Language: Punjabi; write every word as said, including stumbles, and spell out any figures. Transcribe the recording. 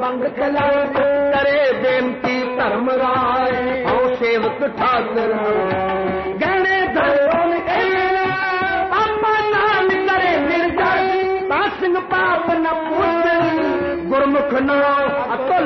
ਬੰਦ ਖਲਾਏ ਕਰੇ ਬੇਨਤੀ ਧਰਮ ਰਾਏ ਹਉ ਸੇਵਕ ਠਾਕਰ